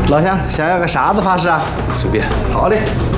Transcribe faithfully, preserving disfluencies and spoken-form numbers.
老乡，想要个啥子法师啊？ 随便。 好嘞。